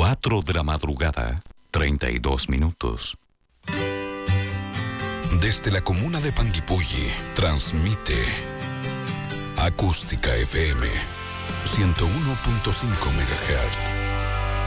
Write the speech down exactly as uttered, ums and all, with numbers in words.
cuatro de la madrugada, treinta y dos minutos. Desde la comuna de Panguipulli, transmite Acústica F M, ciento uno punto cinco megahertz.